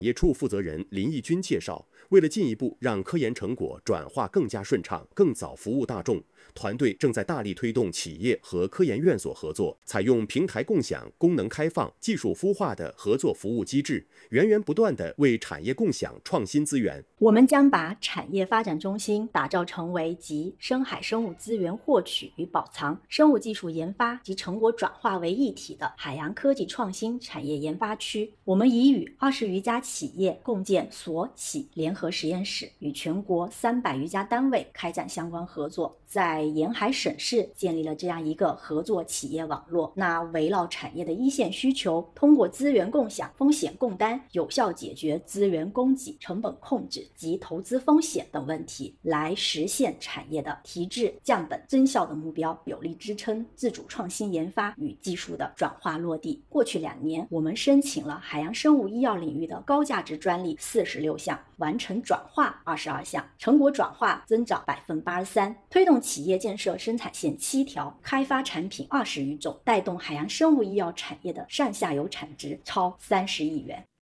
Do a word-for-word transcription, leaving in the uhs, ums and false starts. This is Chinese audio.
业处负责人林义军介绍，为了进一步让科研成果转化更加顺畅、更早服务大众，团队正在大力推动企业和科研院所合作，采用平台共享、功能开放、技术孵化的合作服务机制，源源不断地为产业共享创新资源。 我们将把产业发展中心打造成为集深海生物资源获取与保藏、生物技术研发及成果转化为一体的海洋科技创新产业研发区。我们已与二十余家企业共建所企联合实验室，与全国三百余家单位开展相关合作，在沿海省市建立了这样一个合作企业网络。那围绕产业的一线需求，通过资源共享、风险共担，有效解决资源供给、成本控制及投资风险等问题，来实现产业的提质、降本、增效的目标，有力支撑自主创新研发与技术的转化落地。过去两年，我们申请了海洋生物医药领域的高价值专利四十六项，完成转化二十二项，成果转化增长百分之八十三，推动企业建设生产线七条，开发产品二十余种，带动海洋生物医药产业的上下游产值超三十亿元。